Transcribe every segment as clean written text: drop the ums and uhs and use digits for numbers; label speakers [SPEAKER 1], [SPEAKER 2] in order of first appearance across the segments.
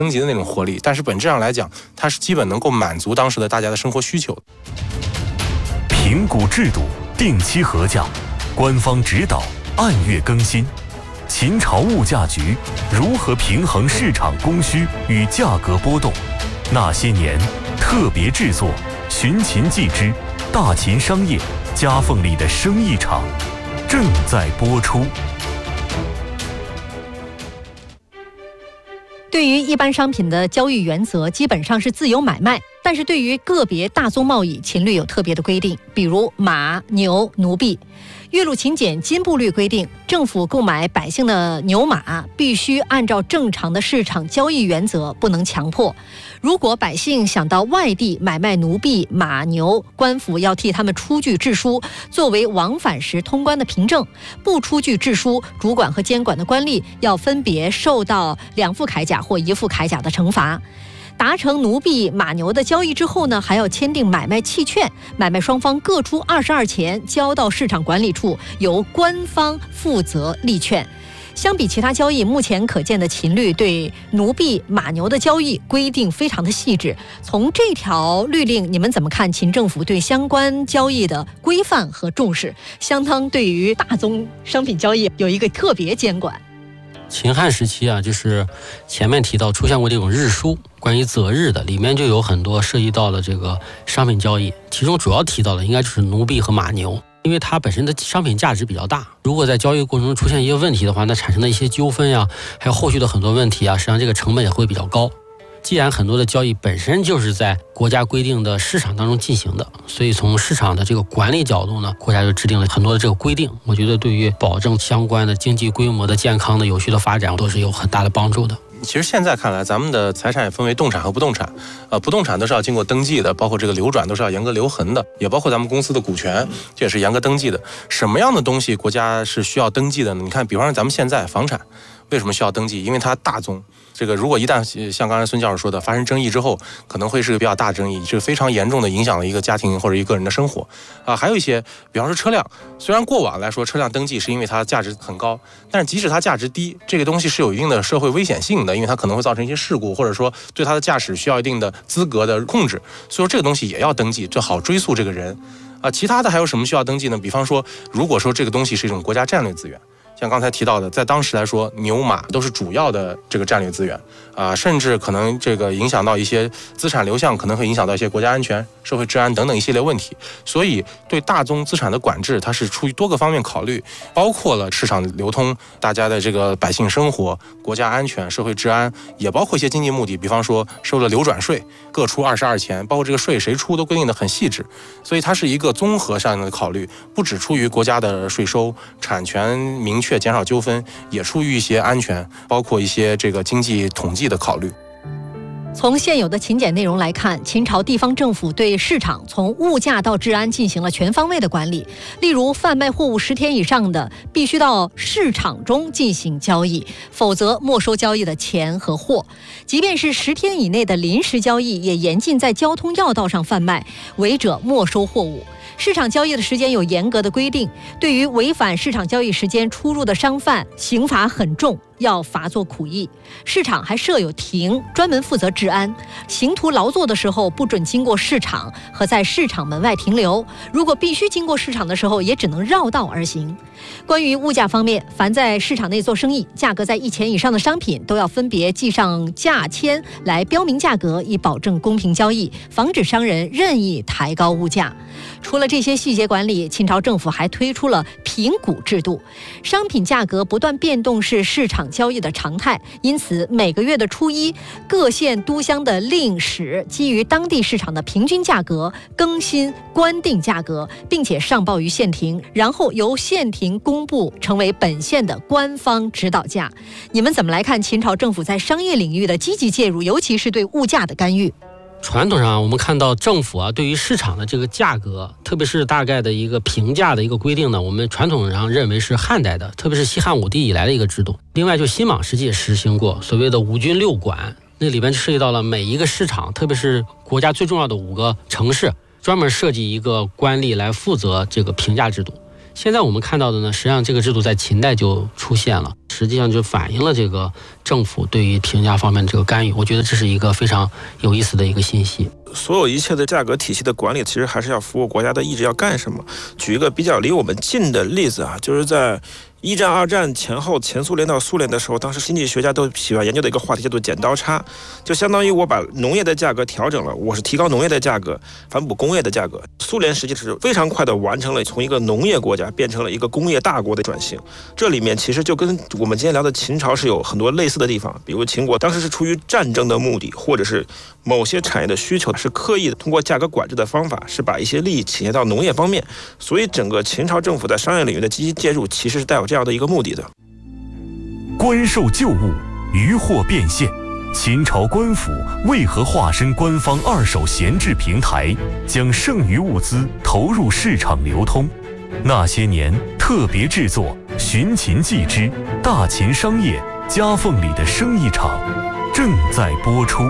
[SPEAKER 1] 升级的那种活力，但是本质上来讲，它是基本能够满足当时的大家的生活需求。
[SPEAKER 2] 评估制度定期核价，官方指导按月更新。秦朝物价局如何平衡市场供需与价格波动？那些年特别制作，寻秦记之大秦商业夹缝里的生意场正在播出。
[SPEAKER 3] 对于一般商品的交易原则基本上是自由买卖，但是对于个别大宗贸易，秦律有特别的规定，比如马、牛、奴婢。岳麓秦简金部律规定，政府购买百姓的牛马必须按照正常的市场交易原则，不能强迫。如果百姓想到外地买卖奴婢、马牛，官府要替他们出具制书，作为往返时通关的凭证。不出具制书，主管和监管的官吏要分别受到2副铠甲或1副铠甲的惩罚。达成奴婢、马牛的交易之后呢，还要签订买卖契券，买卖双方各出22钱，交到市场管理处，由官方负责立券。相比其他交易，目前可见的秦律对奴婢、马牛的交易规定非常的细致。从这条律令，你们怎么看秦政府对相关交易的规范和重视？相当对于大宗商品交易有一个特别监管。
[SPEAKER 4] 秦汉时期啊，就是前面提到出现过这种日书，关于择日的，里面就有很多涉及到了这个商品交易，其中主要提到的应该就是奴婢和马牛，因为它本身的商品价值比较大，如果在交易过程中出现一些问题的话，那产生的一些纠纷呀，还有后续的很多问题啊，实际上这个成本也会比较高。既然很多的交易本身就是在国家规定的市场当中进行的，所以从市场的这个管理角度呢，国家就制定了很多的这个规定，我觉得对于保证相关的经济规模的健康的有序的发展都是有很大的帮助的。
[SPEAKER 1] 其实现在看来，咱们的财产也分为动产和不动产，不动产都是要经过登记的，包括这个流转都是要严格留痕的，也包括咱们公司的股权，这也是严格登记的。什么样的东西国家是需要登记的呢？你看，比方说咱们现在房产为什么需要登记？因为它大宗。这个如果一旦像刚才孙教授说的发生争议之后，可能会是个比较大争议，这个非常严重的影响了一个家庭或者一个人的生活还有一些，比方说车辆，虽然过往来说车辆登记是因为它价值很高，但是即使它价值低，这个东西是有一定的社会危险性的，因为它可能会造成一些事故，或者说对它的驾驶需要一定的资格的控制，所以说这个东西也要登记，这好追溯这个人其他的还有什么需要登记呢？比方说，如果说这个东西是一种国家战略资源。像刚才提到的，在当时来说，牛马都是主要的这个战略资源甚至可能这个影响到一些资产流向，可能会影响到一些国家安全、社会治安等等一系列问题。所以对大宗资产的管制，它是出于多个方面考虑，包括了市场流通、大家的这个百姓生活、国家安全、社会治安，也包括一些经济目的，比方说收了流转税，各出22钱，包括这个税谁出都规定的很细致。所以它是一个综合上的考虑，不只出于国家的税收、产权明确。减少纠纷，也出于一些安全，包括一些这个经济统计的考虑。
[SPEAKER 3] 从现有的秦简内容来看，秦朝地方政府对市场从物价到治安进行了全方位的管理。例如，贩卖货物10天以上的，必须到市场中进行交易，否则没收交易的钱和货。即便是10天以内的临时交易，也严禁在交通要道上贩卖，违者没收货物。市场交易的时间有严格的规定，对于违反市场交易时间出入的商贩，刑罚很重，要罚作苦役。市场还设有亭，专门负责治安。刑徒劳作的时候不准经过市场和在市场门外停留，如果必须经过市场的时候，也只能绕道而行。关于物价方面，凡在市场内做生意，价格在1钱以上的商品都要分别记上价签来标明价格，以保证公平交易，防止商人任意抬高物价。除了这些细节管理，秦朝政府还推出了评估制度。商品价格不断变动是市场交易的常态，因此每个月的初一，各县都乡的令史基于当地市场的平均价格更新官定价格，并且上报于县庭，然后由县庭公布，成为本县的官方指导价。你们怎么来看秦朝政府在商业领域的积极介入，尤其是对物价的干预？
[SPEAKER 4] 传统上我们看到政府对于市场的这个价格，特别是大概的一个评价的一个规定呢，我们传统上认为是汉代的，特别是西汉武帝以来的一个制度。另外就新莽时期也实行过所谓的5军6管，那里边就涉及到了每一个市场，特别是国家最重要的5个城市，专门设计一个官吏来负责这个评价制度。 现在我们看到的呢，实际上这个制度在秦代就出现了，实际上就反映了这个政府对于平价方面的这个干预。我觉得这是一个非常有意思的一个信息。
[SPEAKER 5] 所有一切的价格体系的管理，其实还是要服务国家的意志要干什么。举一个比较离我们近的例子啊，就是在1战、2战前后，前苏联到苏联的时候，当时经济学家都喜欢研究的一个话题叫做剪刀差，就相当于我把农业的价格调整了，我是提高农业的价格，反哺工业的价格。苏联实际是非常快的完成了从一个农业国家变成了一个工业大国的转型。这里面其实就跟我们今天聊的秦朝是有很多类似的地方，比如秦国当时是出于战争的目的，或者是某些产业的需求，是刻意的通过价格管制的方法，是把一些利益倾斜到农业方面，所以整个秦朝政府在商业领域的积极介入，其实是带有这样的一个目的的。
[SPEAKER 2] 官售旧物，渔获变现。秦朝官府为何化身官方二手闲置平台，将剩余物资投入市场流通？那些年特别制作《寻秦记之大秦商业夹缝里的生意场》正在播出。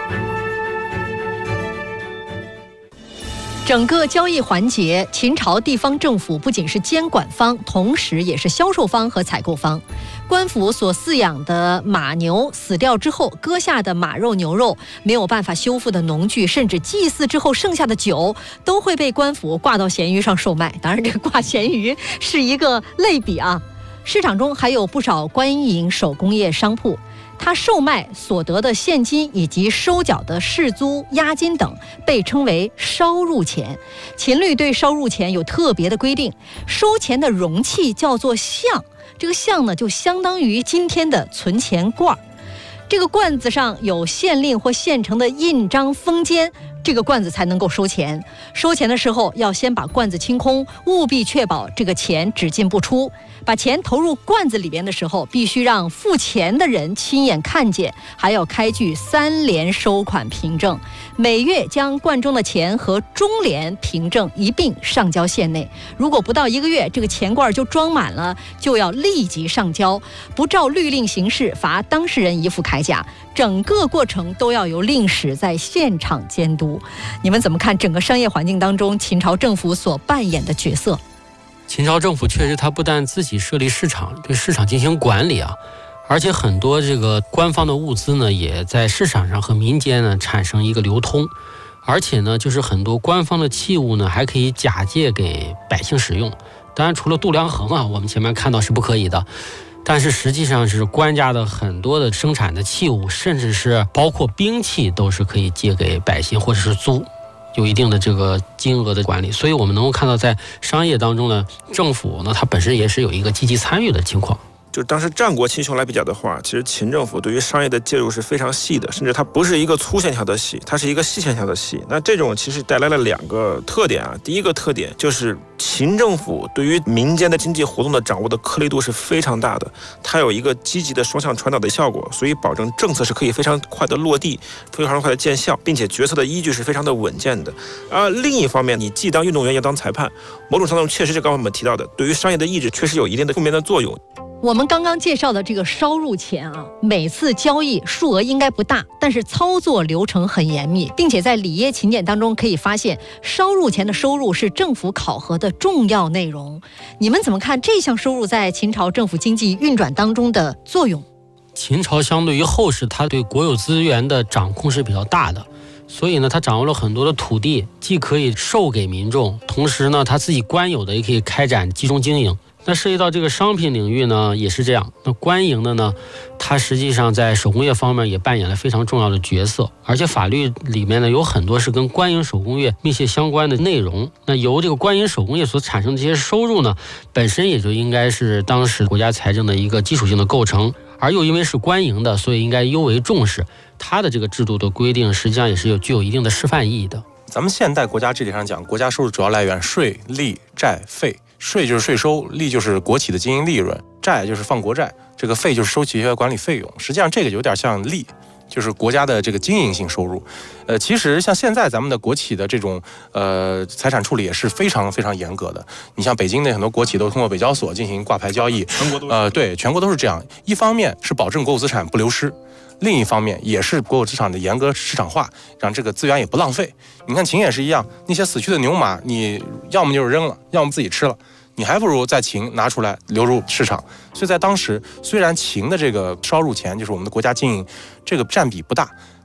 [SPEAKER 3] 整个交易环节，秦朝地方政府不仅是监管方，同时也是销售方和采购方。官府所饲养的马牛死掉之后，割下的马肉、牛肉，没有办法修复的农具，甚至祭祀之后剩下的酒，都会被官府挂到闲鱼上售卖。当然，这个挂闲鱼是一个类比啊。市场中还有不少官营手工业商铺，它售卖所得的现金以及收缴的市租、押金等，被称为烧入钱。秦律对烧入钱有特别的规定，收钱的容器叫做象，这个象呢就相当于今天的存钱罐。这个罐子上有县令或县城的印章封缄，这个罐子才能够收钱。收钱的时候要先把罐子清空，务必确保这个钱只进不出。把钱投入罐子里边的时候，必须让付钱的人亲眼看见，还要开具3联收款凭证，每月将罐中的钱和中联凭证一并上交县内。如果不到1个月，这个钱罐就装满了，就要立即上交，不照律令行事，罚当事人1副铠甲。整个过程都要由令史在现场监督。你们怎么看整个商业环境当中秦朝政府所扮演的角色？
[SPEAKER 4] 秦朝政府确实，它不但自己设立市场，对市场进行管理啊，而且很多这个官方的物资呢，也在市场上和民间呢产生一个流通，而且呢，就是很多官方的器物呢，还可以假借给百姓使用。当然，除了度量衡啊，我们前面看到是不可以的，但是实际上是官家的很多的生产的器物，甚至是包括兵器，都是可以借给百姓或者是租。有一定的这个金额的管理，所以我们能够看到，在商业当中呢，政府呢，它本身也是有一个积极参与的情况。
[SPEAKER 5] 就当时战国秦雄来比较的话，其实秦政府对于商业的介入是非常细的，甚至它不是一个粗线条的细，它是一个细线条的细。那这种其实带来了2个特点啊。第一个特点就是秦政府对于民间的经济活动的掌握的颗粒度是非常大的，它有一个积极的双向传导的效果，所以保证政策是可以非常快的落地，非常快的见效，并且决策的依据是非常的稳健的。另一方面，你既当运动员也当裁判，某种程度上确实是刚才我们提到的，对于商业的意志确实有一定的负面的作用。
[SPEAKER 3] 我们刚刚介绍的这个烧入钱啊，每次交易数额应该不大，但是操作流程很严密，并且在里耶秦简当中可以发现，烧入钱的收入是政府考核的重要内容。你们怎么看这项收入在秦朝政府经济运转当中的作用？
[SPEAKER 4] 秦朝相对于后世，它对国有资源的掌控是比较大的，所以呢，它掌握了很多的土地，既可以售给民众，同时呢，它自己官有的也可以开展集中经营。那涉及到这个商品领域呢，也是这样。那官营的呢，它实际上在手工业方面也扮演了非常重要的角色，而且法律里面呢有很多是跟官营手工业密切相关的内容。那由这个官营手工业所产生的这些收入呢，本身也就应该是当时国家财政的一个基础性的构成，而又因为是官营的，所以应该尤为重视。它的这个制度的规定，实际上也是具有一定的示范意义的。
[SPEAKER 1] 咱们现代国家治理上讲，国家收入主要来源税、利、债、费。税就是税收，利就是国企的经营利润，债就是放国债，这个费就是收企业管理费用。实际上这个有点像利，就是国家的这个经营性收入。其实像现在咱们的国企的这种财产处理也是非常非常严格的。你像北京的很多国企都通过北交所进行挂牌交易，
[SPEAKER 5] 全国都
[SPEAKER 1] 对，全国都是这样。一方面是保证国有资产不流失，另一方面也是国有资产的严格市场化，让这个资源也不浪费。你看秦也是一样，那些死去的牛马，你要么就是扔了，要么自己吃了。 你还不如在秦拿出来流入市场。所以在当时，虽然秦的这个烧入钱，就是我们的国家经营，这个占比不大，